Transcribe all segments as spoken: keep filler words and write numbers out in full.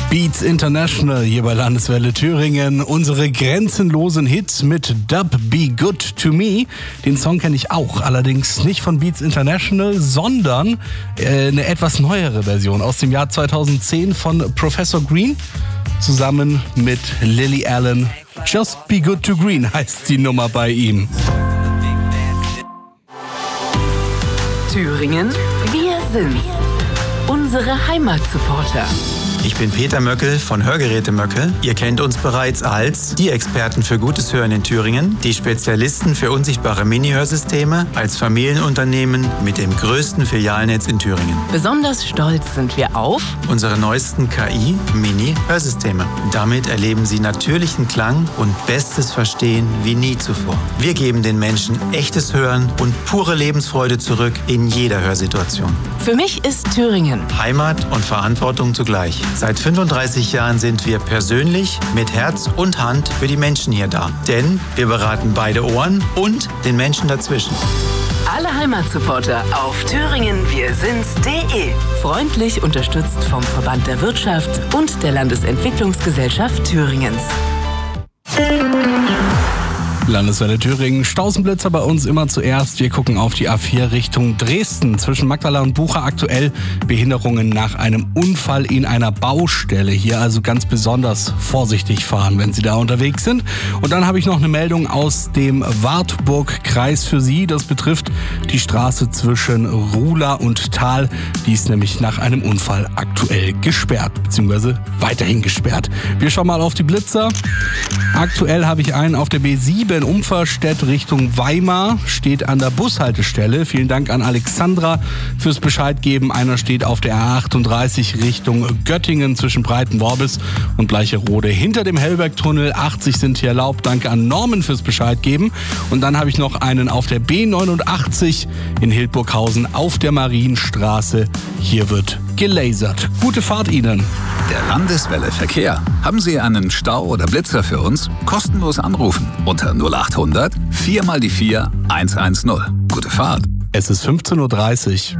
Beats International hier bei Landeswelle Thüringen. Unsere grenzenlosen Hits mit Dub Be Good To Me. Den Song kenne ich auch, allerdings nicht von Beats International, sondern äh, eine etwas neuere Version aus dem Jahr zweitausendzehn von Professor Green zusammen mit Lily Allen. Just Be Good To Green heißt die Nummer bei ihm. Thüringen, wir sind's. Unsere Heimatsupporter. Ich bin Peter Möckel von Hörgeräte Möckel. Ihr kennt uns bereits als die Experten für gutes Hören in Thüringen, die Spezialisten für unsichtbare Mini-Hörsysteme, als Familienunternehmen mit dem größten Filialnetz in Thüringen. Besonders stolz sind wir auf unsere neuesten K I-Mini-Hörsysteme. Damit erleben Sie natürlichen Klang und bestes Verstehen wie nie zuvor. Wir geben den Menschen echtes Hören und pure Lebensfreude zurück in jeder Hörsituation. Für mich ist Thüringen Heimat und Verantwortung zugleich. Seit fünfunddreißig Jahren sind wir persönlich mit Herz und Hand für die Menschen hier da. Denn wir beraten beide Ohren und den Menschen dazwischen. Alle Heimatsupporter auf thüringen wir sind's punkt de. Freundlich unterstützt vom Verband der Wirtschaft und der Landesentwicklungsgesellschaft Thüringens. Landeswelle Thüringen, Stausenblitzer bei uns immer zuerst. Wir gucken auf die A vier Richtung Dresden. Zwischen Magdala und Bucha aktuell Behinderungen nach einem Unfall in einer Baustelle. Hier also ganz besonders vorsichtig fahren, wenn Sie da unterwegs sind. Und dann habe ich noch eine Meldung aus dem Wartburg-Kreis für Sie. Das betrifft die Straße zwischen Ruhla und Thal. Die ist nämlich nach einem Unfall aktuell gesperrt, beziehungsweise weiterhin gesperrt. Wir schauen mal auf die Blitzer. Aktuell habe ich einen auf der B sieben Umferstedt Richtung Weimar, steht an der Bushaltestelle. Vielen Dank an Alexandra fürs Bescheid geben. Einer steht auf der A achtunddreißig Richtung Göttingen zwischen Breitenworbis und Bleicherode hinter dem Hellbergtunnel. achtzig sind hier erlaubt. Danke an Norman fürs Bescheid geben. Und dann habe ich noch einen auf der B neunundachtzig in Hildburghausen auf der Marienstraße. Hier wird gelasert. Gute Fahrt Ihnen. Der Landeswelle Verkehr. Haben Sie einen Stau oder Blitzer für uns? Kostenlos anrufen unter null acht hundert vier mal die vier eins eins null. Gute Fahrt. Es ist fünfzehn Uhr dreißig.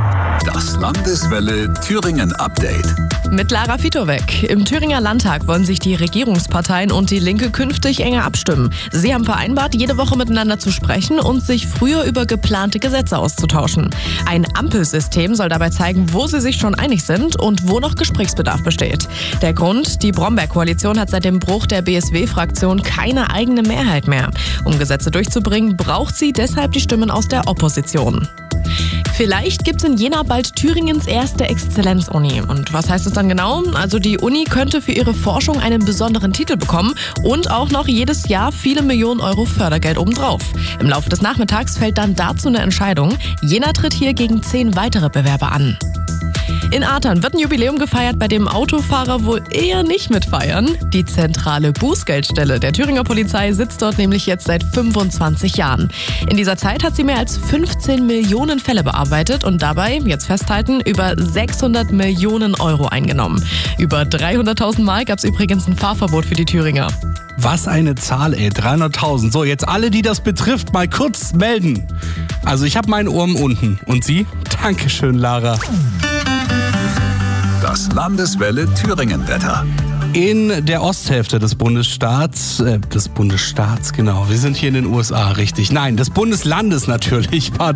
Das Landeswelle Thüringen Update. Mit Lara Fitowek. Im Thüringer Landtag wollen sich die Regierungsparteien und die Linke künftig enger abstimmen. Sie haben vereinbart, jede Woche miteinander zu sprechen und sich früher über geplante Gesetze auszutauschen. Ein Ampelsystem soll dabei zeigen, wo sie sich schon einig sind und wo noch Gesprächsbedarf besteht. Der Grund? Die Bromberg-Koalition hat seit dem Bruch der B S W-Fraktion keine eigene Mehrheit mehr. Um Gesetze durchzubringen, braucht sie deshalb die Stimmen aus der Opposition. Vielleicht gibt es in Jena bald Thüringens erste Exzellenzuni. Und was heißt das dann genau? Also die Uni könnte für ihre Forschung einen besonderen Titel bekommen und auch noch jedes Jahr viele Millionen Euro Fördergeld obendrauf. Im Laufe des Nachmittags fällt dann dazu eine Entscheidung. Jena tritt hier gegen zehn weitere Bewerber an. In Artern wird ein Jubiläum gefeiert, bei dem Autofahrer wohl eher nicht mitfeiern. Die zentrale Bußgeldstelle der Thüringer Polizei sitzt dort nämlich jetzt seit fünfundzwanzig Jahren. In dieser Zeit hat sie mehr als fünfzehn Millionen Fälle bearbeitet und dabei, jetzt festhalten, über sechshundert Millionen Euro eingenommen. Über dreihunderttausend Mal gab es übrigens ein Fahrverbot für die Thüringer. Was eine Zahl, ey, dreihunderttausend. So, jetzt alle, die das betrifft, mal kurz melden. Also ich habe meinen Ohren unten. Und Sie? Dankeschön, Lara. Das Landeswelle Thüringen-Wetter. In der Osthälfte des Bundesstaats, äh, des Bundesstaats, genau, wir sind hier in den U S A, richtig. Nein, des Bundeslandes natürlich, pardon.